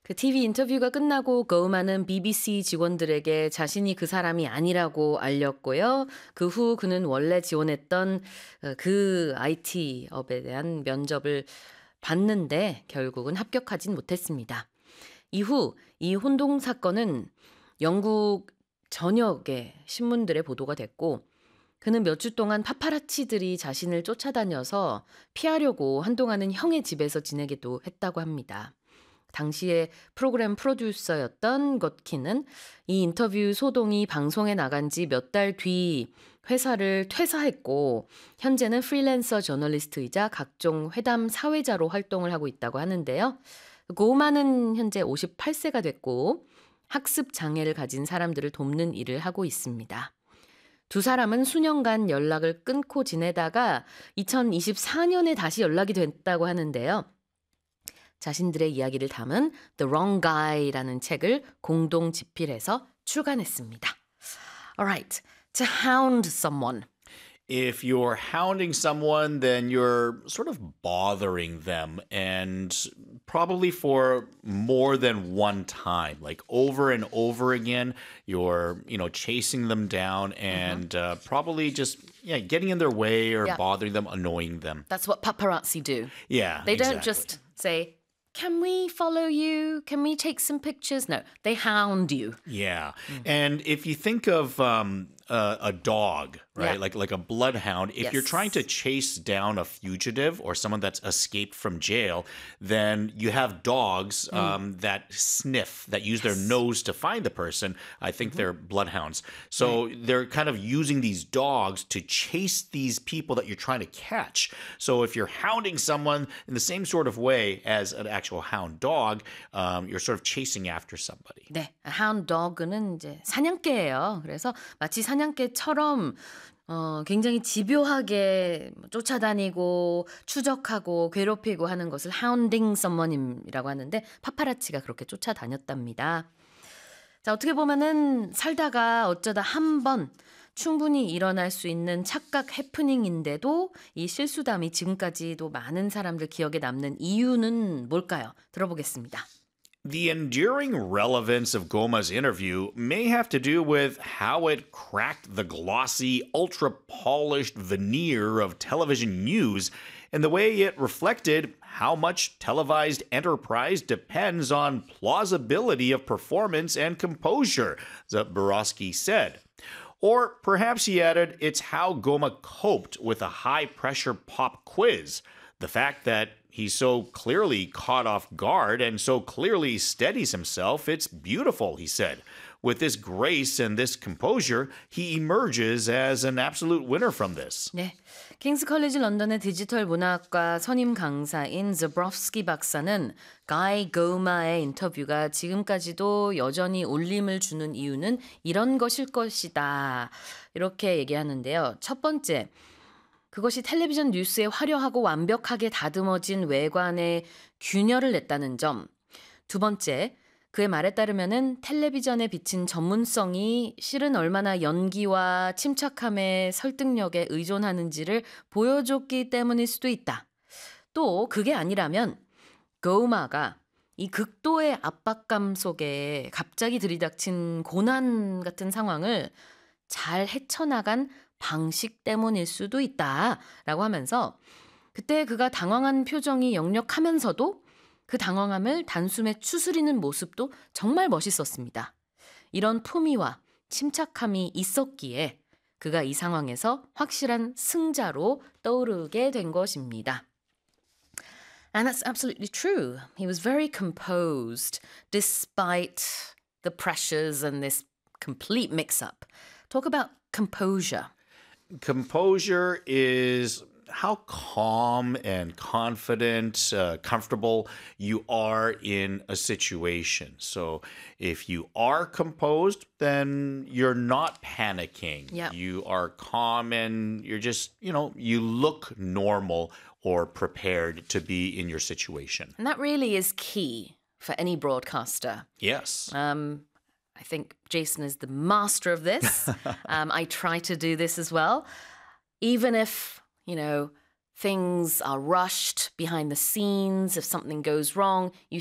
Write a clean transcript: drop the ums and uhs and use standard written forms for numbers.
그 TV 인터뷰가 끝나고 고우만은 BBC 직원들에게 자신이 그 사람이 아니라고 알렸고요. 그 후 그는 원래 지원했던 그 IT 업에 대한 면접을 봤는데 결국은 합격하진 못했습니다. 이후 이 혼동 사건은 영국 전역의 신문들의 보도가 됐고 그는 몇 주 동안 파파라치들이 자신을 쫓아다녀서 피하려고 한동안은 형의 집에서 지내기도 했다고 합니다. 당시에 프로그램 프로듀서였던 것키는 이 인터뷰 소동이 방송에 나간 지 몇 달 뒤 회사를 퇴사했고 현재는 프리랜서 저널리스트이자 각종 회담 사회자로 활동을 하고 있다고 하는데요. 고우만은 현재 58세가 됐고 학습 장애를 가진 사람들을 돕는 일을 하고 있습니다. 두 사람은 수년간 연락을 끊고 지내다가 2024년에 다시 연락이 됐다고 하는데요. 자신들의 이야기를 담은 The Wrong Guy라는 책을 공동 집필해서 출간했습니다. Alright, to hound someone. If you're hounding someone, then you're sort of bothering them and probably for more than one time, like over and over again, you're, chasing them down and probably just, getting in their way or Yeah. bothering them, annoying them. That's what paparazzi do. Yeah, They don't exactly. just say, can we follow you? Can we take some pictures? No, they hound you. Yeah. And if you think of a dog, right? Yeah. Like a bloodhound, if you're Yes. trying to chase down a fugitive or someone that's escaped from jail, then you have dogs that sniff, that use their nose to find the person. I think they're bloodhounds. So they're kind of using these dogs to chase these people that you're trying to catch. So if you're hounding someone in the same sort of way as an actual hound dog, you're sort of chasing after somebody. 네, hound dog는 이제 사냥개예요. 그래서 마치 사냥개처럼 굉장히 집요하게 쫓아다니고 추적하고 괴롭히고 하는 것을 hounding someone이라고 하는데 파파라치가 그렇게 쫓아다녔답니다. 자, 어떻게 보면은 살다가 어쩌다 한 번 충분히 일어날 수 있는 착각 해프닝인데도 이 실수담이 지금까지도 많은 사람들 기억에 남는 이유는 뭘까요? 들어보겠습니다. The enduring relevance of Goma's interview may have to do with how it cracked the glossy, ultra polished veneer of television news and the way it reflected how much televised enterprise depends on plausibility of performance and composure, Zaborowski said. Or perhaps he added, it's how Goma coped with a high pressure pop quiz. The fact that he's so clearly caught off guard and so clearly steadies himself, it's beautiful, he said. With this grace and this composure, he emerges as an absolute winner from this. 네, 킹스 컬리지 런던의 디지털 문화학과 선임 강사인 자브로프스키 박사는 가이 고마의 인터뷰가 지금까지도 여전히 울림을 주는 이유는 이런 것일 것이다. 이렇게 얘기하는데요. 첫 번째, 그것이 텔레비전 뉴스의 화려하고 완벽하게 다듬어진 외관에 균열을 냈다는 점. 두 번째, 그의 말에 따르면은 텔레비전에 비친 전문성이 실은 얼마나 연기와 침착함의 설득력에 의존하는지를 보여줬기 때문일 수도 있다. 또 그게 아니라면 고우마가 이 극도의 압박감 속에 갑자기 들이닥친 고난 같은 상황을 잘 헤쳐나간 방식 때문일 수도 있다라고 하면서 그때 그가 당황한 표정이 역력하면서도 그 당황함을 단숨에 추스리는 모습도 정말 멋있었습니다. 이런 품위와 침착함이 있었기에 그가 이 상황에서 확실한 승자로 떠오르게 된 것입니다. And that's absolutely true. He was very composed despite the pressures and this complete mix-up. Talk about composure. Composure is how calm and confident, comfortable you are in a situation. So if you are composed, then you're not panicking. Yeah. You are calm and you're just, you look normal or prepared to be in your situation. And that really is key for any broadcaster. Yes. I think Jason is the master of this. I try to do this as well. Even if, things are rushed behind the scenes, if something goes wrong, you